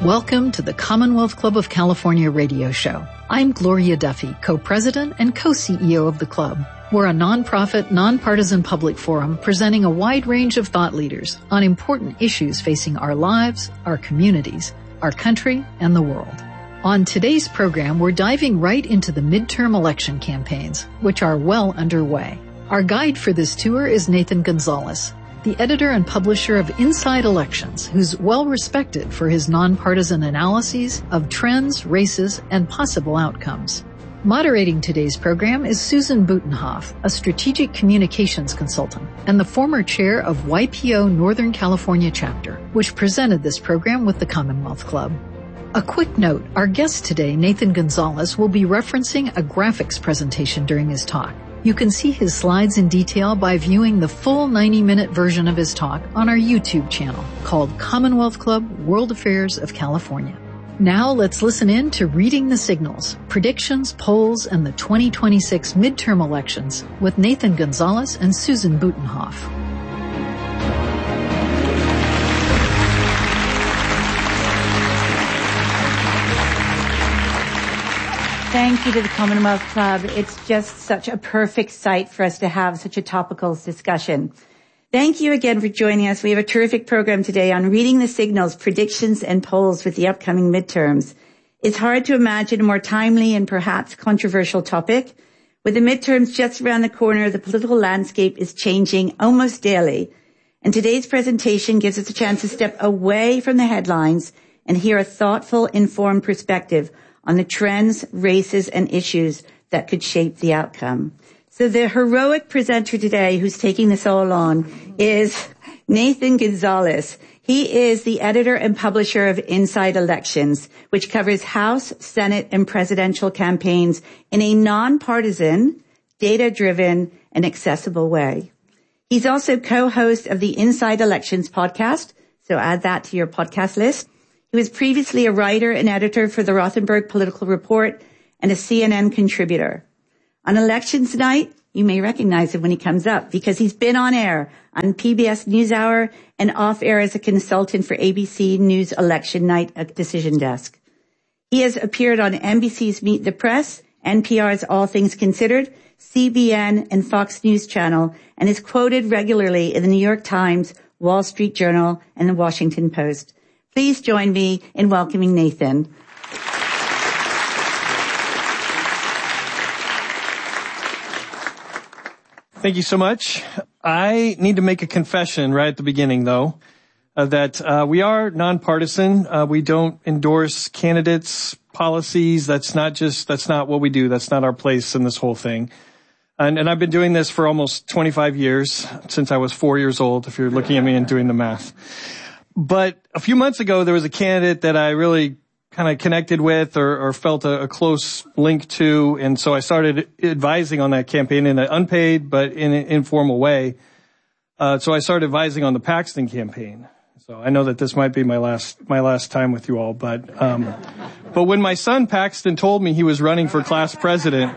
Welcome to the Commonwealth Club of California radio show. I'm Gloria Duffy, co-president and co-CEO of the club. We're a nonprofit, nonpartisan public forum presenting a wide range of thought leaders on important issues facing our lives, our communities, our country, and the world. On today's program, we're diving right into the midterm election campaigns, which are well underway. Our guide for this tour is Nathan Gonzalez, the editor and publisher of Inside Elections, who's well respected for his nonpartisan analyses of trends, races, and possible outcomes. Moderating today's program is Susan Butenhoff, a strategic communications consultant and the former chair of YPO Northern California chapter, which presented this program with the Commonwealth Club. A quick note, our guest today, Nathan Gonzalez, will be referencing a graphics presentation during his talk. You can see his slides in detail by viewing the full 90-minute version of his talk on our YouTube channel called Commonwealth Club World Affairs of California. Now let's listen in to Reading the Signals, Predictions, Polls, and the 2026 midterm elections with Nathan Gonzalez and Susan Butenhoff. Thank you to the Commonwealth Club. It's just such a perfect site for us to have such a topical discussion. Thank you again for joining us. We have a terrific program today on Reading the Signals, Predictions, and Polls with the upcoming midterms. It's hard to imagine a more timely and perhaps controversial topic. With the midterms just around the corner, the political landscape is changing almost daily. And today's presentation gives us a chance to step away from the headlines and hear a thoughtful, informed perspective on the trends, races, and issues that could shape the outcome. So the heroic presenter today who's taking this all on is Nathan Gonzalez. He is the editor and publisher of Inside Elections, which covers House, Senate, and presidential campaigns in a nonpartisan, data-driven, and accessible way. He's also co-host of the Inside Elections podcast, so add that to your podcast list. He was previously a writer and editor for the Rothenberg Political Report and a CNN contributor. On elections night, you may recognize him when he comes up because he's been on air on PBS NewsHour and off air as a consultant for ABC News Election Night Decision Desk. He has appeared on NBC's Meet the Press, NPR's All Things Considered, CBN, and Fox News Channel, and is quoted regularly in the New York Times, Wall Street Journal, and the Washington Post. Please join me in welcoming Nathan. Thank you so much. I need to make a confession right at the beginning, though, that we are nonpartisan. We don't endorse candidates' policies. That's not what we do. That's not our place in this whole thing. And I've been doing this for almost 25 years, since I was 4 years old, if you're looking at me and doing the math. But a few months ago, there was a candidate that I really kind of connected with or felt a close link to. And so I started advising on that campaign in an unpaid but in an informal way. So I started advising on the Paxton campaign. So I know that this might be my last time with you all, but when my son Paxton told me he was running for class president,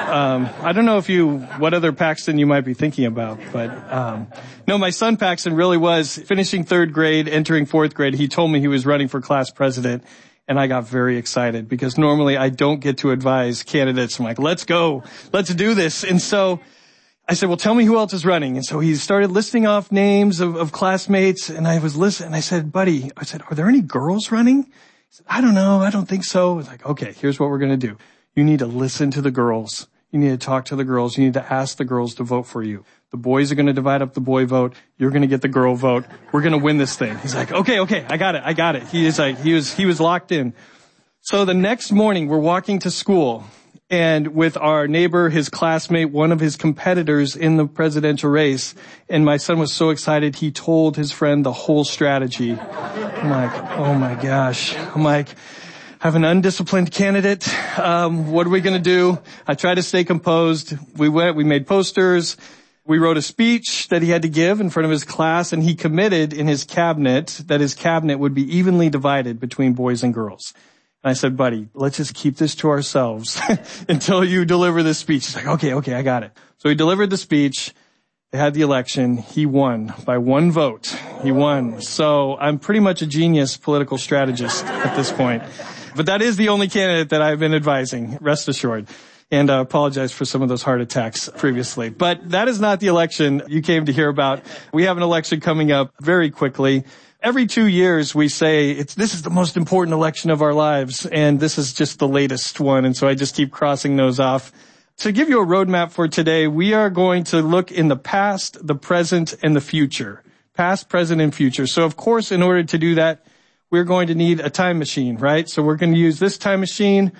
I don't know what other Paxton you might be thinking about, but no, my son Paxton really was finishing third grade, entering fourth grade. He told me he was running for class president, and I got very excited because normally I don't get to advise candidates. I'm like, let's go, let's do this. And so I said, well, tell me who else is running. And so he started listing off names of classmates, and I was listening. I said, buddy, are there any girls running? He said, I don't know. I don't think so. I was like, okay, here's what we're going to do. You need to listen to the girls. You need to talk to the girls. You need to ask the girls to vote for you. The boys are going to divide up the boy vote. You're going to get the girl vote. We're going to win this thing. He's like, okay, I got it. He was locked in. So the next morning we're walking to school, and with our neighbor, his classmate, one of his competitors in the presidential race, and my son was so excited he told his friend the whole strategy. I'm like, oh my gosh. I'm like, have an undisciplined candidate. What are we going to do? I tried to stay composed. We made posters. We wrote a speech that he had to give in front of his class, and he committed in his cabinet that his cabinet would be evenly divided between boys and girls. And I said, buddy, let's just keep this to ourselves until you deliver this speech. He's like, okay, I got it. So he delivered the speech, They had the election. He won by one vote. He won. So I'm pretty much a genius political strategist at this point. But that is the only candidate that I've been advising, rest assured. And I apologize for some of those heart attacks previously. But that is not the election you came to hear about. We have an election coming up very quickly. Every 2 years we say this is the most important election of our lives, and this is just the latest one. And so I just keep crossing those off. To give you a roadmap for today, we are going to look in the past, the present, and the future. Past, present, and future. So, of course, in order to do that, we're going to need a time machine, right? So we're going to use this time machine.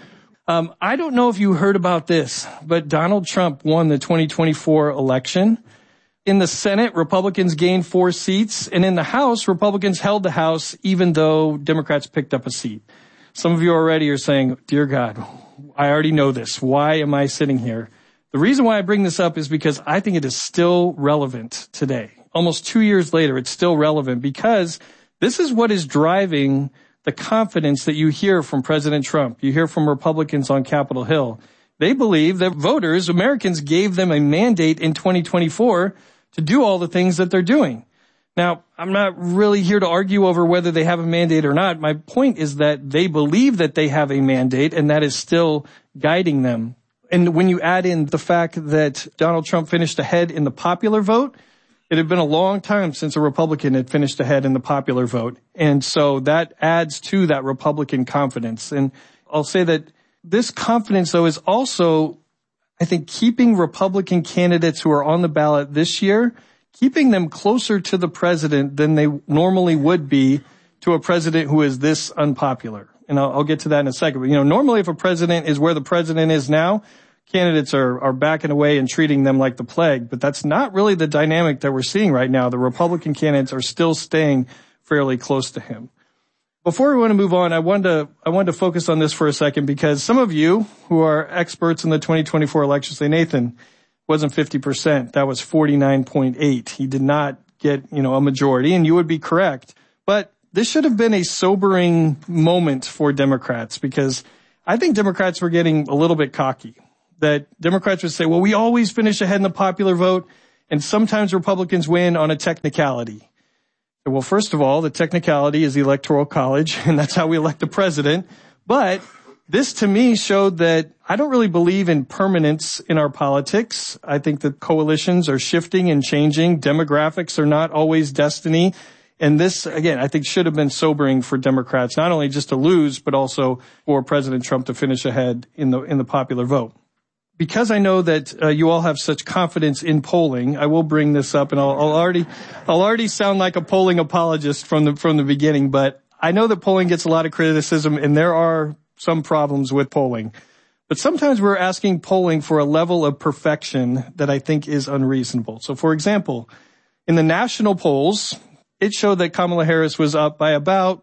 I don't know if you heard about this, but Donald Trump won the 2024 election. In the Senate, Republicans gained 4 seats, and in the House, Republicans held the House even though Democrats picked up a seat. Some of you already are saying, dear God, I already know this. Why am I sitting here? The reason why I bring this up is because I think it is still relevant today. Almost 2 years later, it's still relevant because this is what is driving the confidence that you hear from President Trump. You hear from Republicans on Capitol Hill. They believe that voters, Americans, gave them a mandate in 2024 to do all the things that they're doing. Now, I'm not really here to argue over whether they have a mandate or not. My point is that they believe that they have a mandate, and that is still guiding them. And when you add in the fact that Donald Trump finished ahead in the popular vote, it had been a long time since a Republican had finished ahead in the popular vote. And so that adds to that Republican confidence. And I'll say that this confidence, though, is also, I think, keeping Republican candidates who are on the ballot this year, keeping them closer to the president than they normally would be to a president who is this unpopular. And I'll get to that in a second. But, normally if a president is where the president is now, candidates are backing away and treating them like the plague. But that's not really the dynamic that we're seeing right now. The Republican candidates are still staying fairly close to him. Before we want to move on, I wanted to focus on this for a second because some of you who are experts in the 2024 election say, Nathan, wasn't 50%. That was 49.8. He did not get, a majority, and you would be correct. But this should have been a sobering moment for Democrats because I think Democrats were getting a little bit cocky. That Democrats would say, well, we always finish ahead in the popular vote, and sometimes Republicans win on a technicality. Well, first of all, the technicality is the Electoral College, and that's how we elect the president. But this, to me, showed that I don't really believe in permanence in our politics. I think that coalitions are shifting and changing. Demographics are not always destiny. And this, again, I think should have been sobering for Democrats, not only just to lose, but also for President Trump to finish ahead in the popular vote. Because I know that you all have such confidence in polling, I will bring this up, and I'll already sound like a polling apologist from the beginning. But I know that polling gets a lot of criticism, and there are some problems with polling. But sometimes we're asking polling for a level of perfection that I think is unreasonable. So, for example, in the national polls, it showed that Kamala Harris was up by about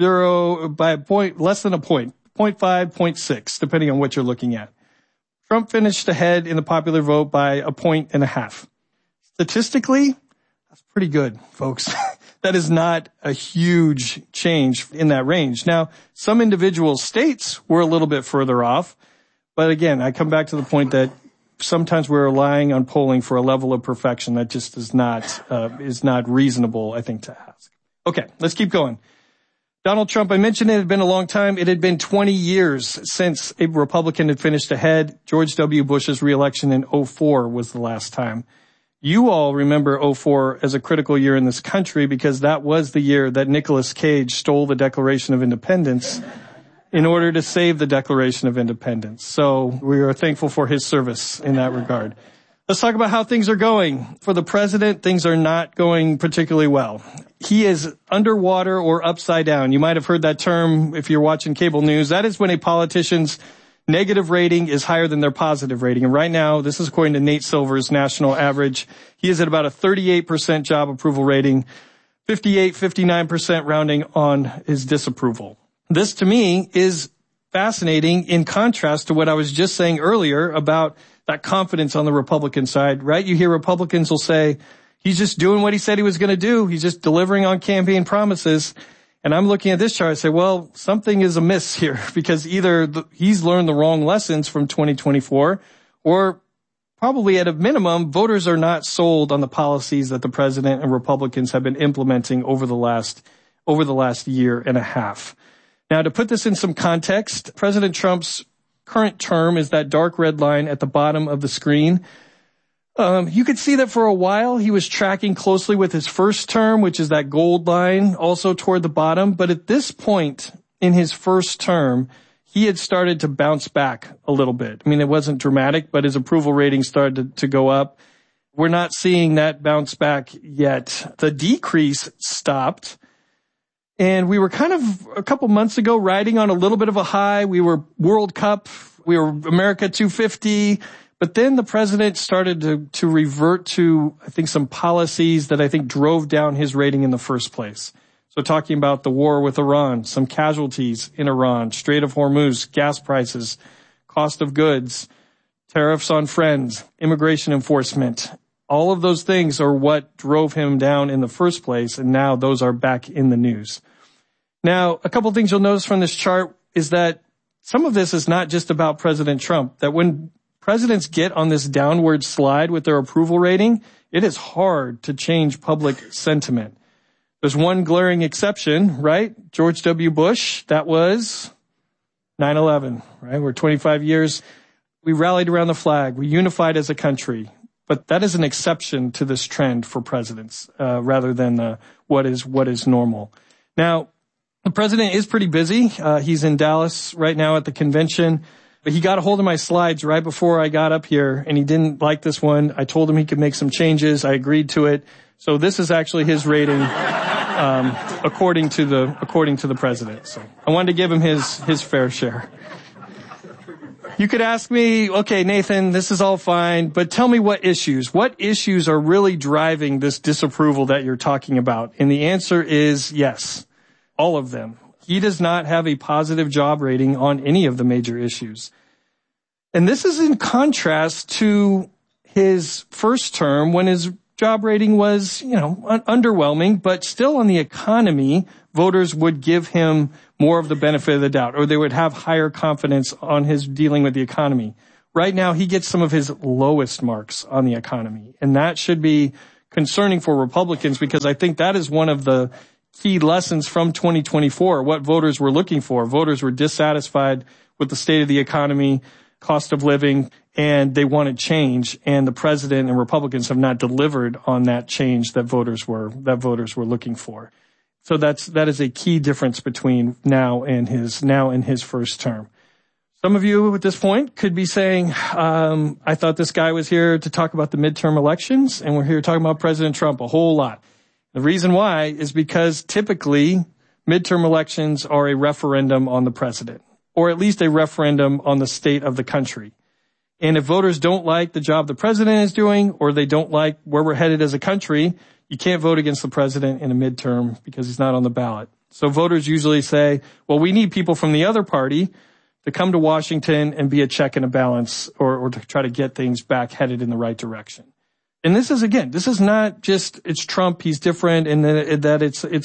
less than a point, 0.5, 0.6, depending on what you're looking at. Trump finished ahead in the popular vote by 1.5 points. Statistically, that's pretty good, folks. That is not a huge change in that range. Now, some individual states were a little bit further off. But again, I come back to the point that sometimes we're relying on polling for a level of perfection that just is not reasonable, I think, to ask. Okay, let's keep going. Donald Trump, I mentioned it had been a long time. It had been 20 years since a Republican had finished ahead. George W. Bush's reelection in 2004 was the last time. You all remember 2004 as a critical year in this country because that was the year that Nicolas Cage stole the Declaration of Independence in order to save the Declaration of Independence. So we are thankful for his service in that regard. Let's talk about how things are going. For the president, things are not going particularly well. He is underwater or upside down. You might have heard that term if you're watching cable news. That is when a politician's negative rating is higher than their positive rating. And right now, this is according to Nate Silver's national average. He is at about a 38% job approval rating, 59% rounding on his disapproval. This, to me, is fascinating in contrast to what I was just saying earlier about that confidence on the Republican side, right? You hear Republicans will say, he's just doing what he said he was going to do. He's just delivering on campaign promises. And I'm looking at this chart and say, well, something is amiss here because either he's learned the wrong lessons from 2024 or probably at a minimum, voters are not sold on the policies that the president and Republicans have been implementing over the last year and a half. Now, to put this in some context, President Trump's current term is that dark red line at the bottom of the screen. You could see that for a while he was tracking closely with his first term, which is that gold line also toward the bottom. But at this point in his first term, he had started to bounce back a little bit. I mean, it wasn't dramatic, but his approval rating started to go up. We're not seeing that bounce back yet. The decrease stopped. And we were kind of a couple months ago riding on a little bit of a high. We were World Cup. We were America 250. But then the president started to revert to, I think, some policies that I think drove down his rating in the first place. So talking about the war with Iran, some casualties in Iran, Strait of Hormuz, gas prices, cost of goods, tariffs on friends, immigration enforcement. All of those things are what drove him down in the first place, and now those are back in the news. Now, a couple of things you'll notice from this chart is that some of this is not just about President Trump, that when presidents get on this downward slide with their approval rating, it is hard to change public sentiment. There's one glaring exception, right? George W. Bush, that was 9/11, right? We're 25 years. We rallied around the flag. We unified as a country. But that is an exception to this trend for presidents, rather than what is normal. Now, the president is pretty busy. He's in Dallas right now at the convention. But he got a hold of my slides right before I got up here, and he didn't like this one. I told him he could make some changes. I agreed to it. So this is actually his rating, according to the president. So I wanted to give him his fair share. You could ask me, okay, Nathan, this is all fine, but tell me what issues are really driving this disapproval that you're talking about? And the answer is yes, all of them. He does not have a positive job rating on any of the major issues. And this is in contrast to his first term when his job rating was, underwhelming, but still on the economy, voters would give him more of the benefit of the doubt, or they would have higher confidence on his dealing with the economy. Right now, he gets some of his lowest marks on the economy, and that should be concerning for Republicans because I think that is one of the key lessons from 2024, what voters were looking for. Voters were dissatisfied with the state of the economy, cost of living, and they wanted change. And the president and Republicans have not delivered on that change that voters were looking for. So that is a key difference between now and his first term. Some of you at this point could be saying, I thought this guy was here to talk about the midterm elections, and we're here talking about President Trump a whole lot. The reason why is because typically midterm elections are a referendum on the president, or at least a referendum on the state of the country. And if voters don't like the job the president is doing, or they don't like where we're headed as a country, you can't vote against the president in a midterm because he's not on the ballot. So voters usually say, well, we need people from the other party to come to Washington and be a check and a balance, or to try to get things back headed in the right direction. And this is not just, it's Trump, he's different, and that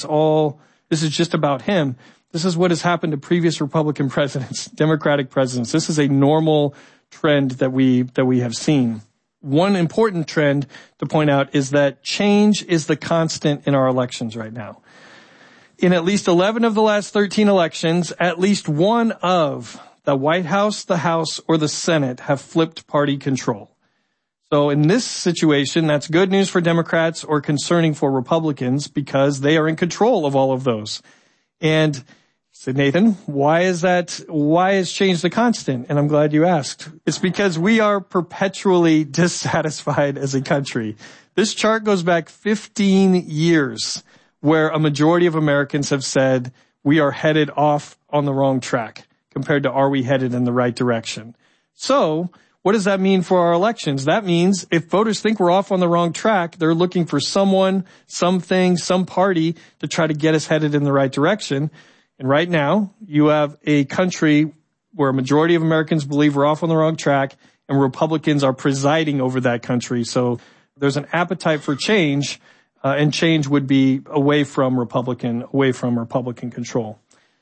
this is just about him. This is what has happened to previous Republican presidents, Democratic presidents. This is a normal trend that we have seen. One important trend to point out is that change is the constant in our elections right now. In at least 11 of the last 13 elections, at least one of the White House, the House, or the Senate have flipped party control. So in this situation, that's good news for Democrats or concerning for Republicans because they are in control of all of those. And said, Nathan, why is that? Why is change the constant? And I'm glad you asked. It's because we are perpetually dissatisfied as a country. This chart goes back 15 years where a majority of Americans have said we are headed off on the wrong track compared to are we headed in the right direction. So what does that mean for our elections? That means if voters think we're off on the wrong track, they're looking for someone, something, some party to try to get us headed in the right direction. And right now, you have a country where a majority of Americans believe we're off on the wrong track, and Republicans are presiding over that country. So there's an appetite for change, and change would be away from Republican control.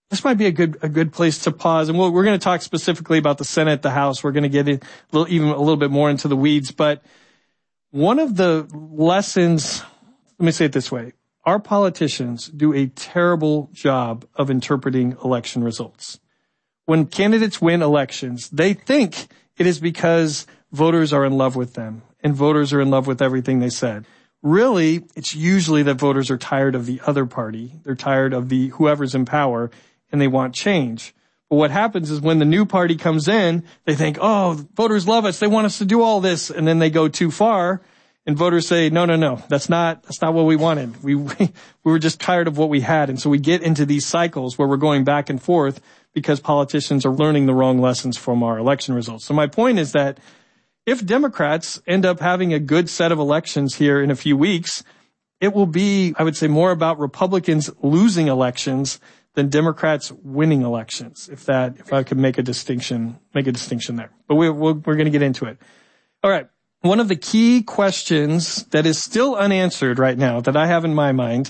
this might be a good place to pause. And we're going to talk specifically about the Senate, the House. We're going to get even a little bit more into the weeds. But one of the lessons, let me say it this way. Our politicians do a terrible job of interpreting election results. When candidates win elections, they think it is because voters are in love with them and voters are in love with everything they said. Really, it's usually that voters are tired of the other party. They're tired of whoever's in power and they want change. But what happens is when the new party comes in, they think, oh, voters love us. They want us to do all this. And then they go too far and voters say, no, that's not what we wanted. We were just tired of what we had. And so we get into these cycles where we're going back and forth because politicians are learning the wrong lessons from our election results. So my point is that if Democrats end up having a good set of elections here in a few weeks, it will be, I would say, more about Republicans losing elections than Democrats winning elections, if I could make a distinction there. But we're going to get into it. All right. One of the key questions that is still unanswered right now that I have in my mind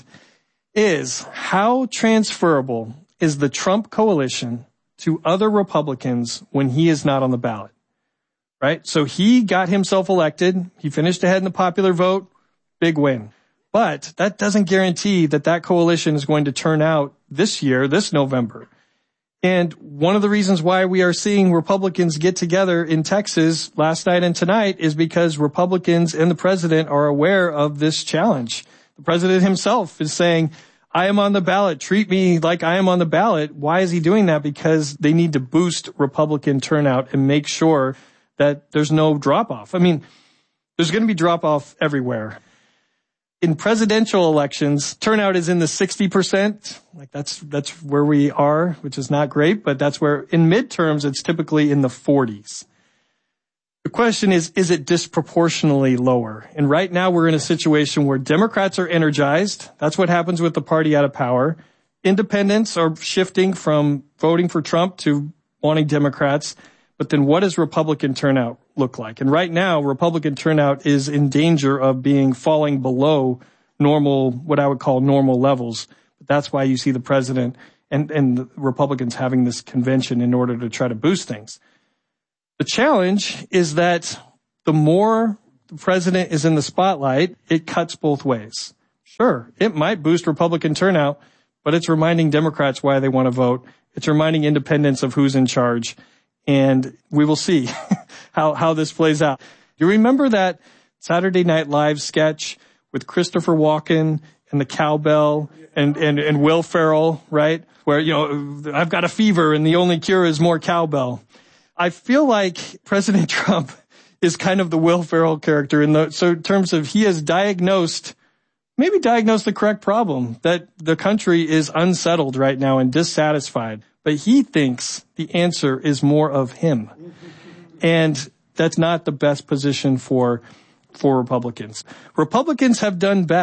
is how transferable is the Trump coalition to other Republicans when he is not on the ballot? Right? So he got himself elected. He finished ahead in the popular vote. Big win. But that doesn't guarantee that coalition is going to turn out this year, this November. And one of the reasons why we are seeing Republicans get together in Texas last night and tonight is because Republicans and the president are aware of this challenge. The president himself is saying, I am on the ballot. Treat me like I am on the ballot. Why is he doing that? Because they need to boost Republican turnout and make sure that there's no drop-off. I mean, there's going to be drop-off everywhere. In presidential elections, turnout is in the 60%. Like that's where we are, which is not great, but that's where in midterms, it's typically in the 40s. The question is it disproportionately lower? And right now we're in a situation where Democrats are energized. That's what happens with the party out of power. Independents are shifting from voting for Trump to wanting Democrats. But then what does Republican turnout look like? And right now, Republican turnout is in danger of falling below normal, what I would call normal levels. But that's why you see the president and the Republicans having this convention in order to try to boost things. The challenge is that the more the president is in the spotlight, it cuts both ways. Sure, it might boost Republican turnout, but it's reminding Democrats why they want to vote. It's reminding independents of who's in charge. And we will see how this plays out. You remember that Saturday Night Live sketch with Christopher Walken and the cowbell and Will Ferrell, right? Where, I've got a fever and the only cure is more cowbell. I feel like President Trump is kind of the Will Ferrell character in terms of he has diagnosed the correct problem, that the country is unsettled right now and dissatisfied. But he thinks the answer is more of him. And that's not the best position for Republicans. Republicans have done best